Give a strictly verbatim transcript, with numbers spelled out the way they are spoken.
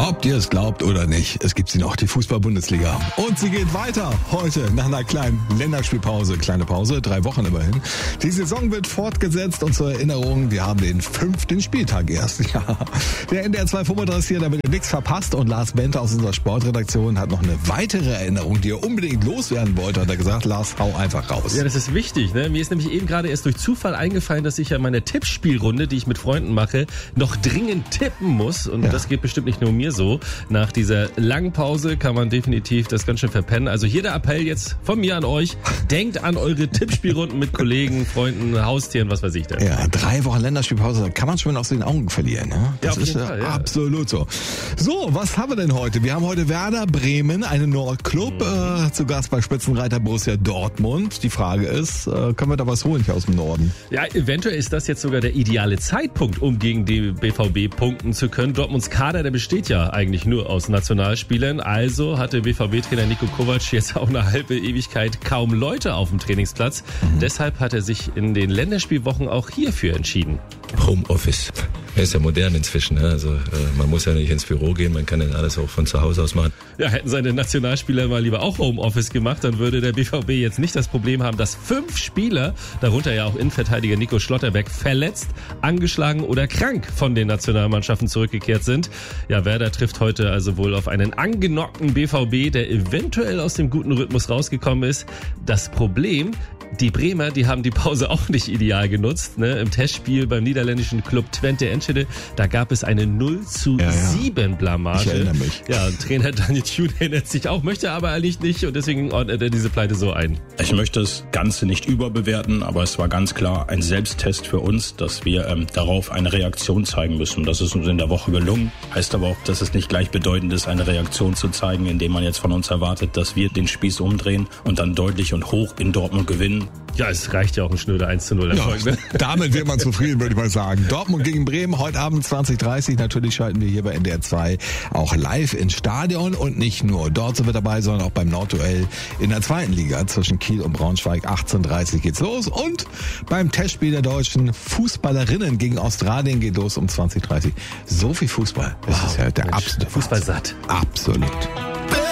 Ob ihr es glaubt oder nicht, es gibt sie noch, die Fußball-Bundesliga. Und sie geht weiter heute nach einer kleinen Länderspielpause. Kleine Pause, drei Wochen immerhin. Die Saison wird fortgesetzt und zur Erinnerung, wir haben den fünften Spieltag erst. Ja, der N D R zwei fünfunddreißig hier, damit ihr nichts verpasst. Und Lars Bente aus unserer Sportredaktion hat noch eine weitere Erinnerung, die er unbedingt loswerden wollte. Hat er gesagt, Lars, hau einfach raus. Ja, das ist wichtig. Ne? Mir ist nämlich eben gerade erst durch Zufall eingefallen, dass ich ja meine Tippspielrunde, die ich mit Freunden mache, noch dringend tippen muss. Und ja. das geht bestimmt nicht nur mir so. Nach dieser langen Pause kann man definitiv das ganz schön verpennen. Also hier der Appell jetzt von mir an euch. Denkt an eure Tippspielrunden mit Kollegen, Freunden, Haustieren, was weiß ich denn. Ja, drei Wochen Länderspielpause, da kann man schon aus den Augen verlieren. Ne? Das ja, ist Fall, ja. absolut so. So, was haben wir denn heute? Wir haben heute Werder Bremen, einen Nordclub, mhm. äh, zu Gast bei Spitzenreiter Borussia Dortmund. Die Frage ist, äh, können wir da was holen hier aus dem Norden? Ja, eventuell ist das jetzt sogar der ideale Zeitpunkt, um gegen die B V B punkten zu können. Dortmunds Kader, der besteht ja eigentlich nur aus Nationalspielern. Also hatte B V B-Trainer Niko Kovac jetzt auch eine halbe Ewigkeit kaum Leute auf dem Trainingsplatz. Mhm. Deshalb hat er sich in den Länderspielwochen auch hierfür entschieden. Homeoffice. Er ist ja modern inzwischen. Ne? Also äh, man muss ja nicht ins Büro gehen, man kann dann alles auch von zu Hause aus machen. Ja, hätten seine Nationalspieler mal lieber auch Homeoffice gemacht, dann würde der B V B jetzt nicht das Problem haben, dass fünf Spieler, darunter ja auch Innenverteidiger Nico Schlotterbeck, verletzt, angeschlagen oder krank von den Nationalmannschaften zurückgekehrt sind. Ja, Werder trifft heute also wohl auf einen angenockten B V B, der eventuell aus dem guten Rhythmus rausgekommen ist. Das Problem, die Bremer, die haben die Pause auch nicht ideal genutzt. Ne? Im Testspiel beim niederländischen Club Twente Enschede, da gab es eine null zu sieben Blamage. Ich erinnere mich. Ja, und Trainer Daniel Thune erinnert sich auch, möchte aber eigentlich nicht und deswegen ordnet er diese Pleite so ein. Ich möchte das Ganze nicht überbewerten, aber es war ganz klar ein Selbsttest für uns, dass wir ähm, darauf eine Reaktion zeigen müssen. Das ist uns in der Woche gelungen. Heißt aber auch, dass es nicht gleichbedeutend ist, eine Reaktion zu zeigen, indem man jetzt von uns erwartet, dass wir den Spieß umdrehen und dann deutlich und hoch in Dortmund gewinnen. Ja, es reicht ja auch ein schnöder eins zu null Erfolg. Ja, ne? Damit wird man zufrieden, würde ich mal sagen. Dortmund gegen Bremen, heute Abend zwanzig Uhr dreißig. Natürlich schalten wir hier bei N D R zwei auch live ins Stadion. Und nicht nur dort sind wir dabei, sondern auch beim Nordduell in der zweiten Liga zwischen Kiel und Braunschweig. achtzehn Uhr dreißig geht's los. Und beim Testspiel der deutschen Fußballerinnen gegen Australien geht los um zwanzig Uhr dreißig. So viel Fußball. Das wow, ist ja der Mensch, absolute Fußball satt. Absolut.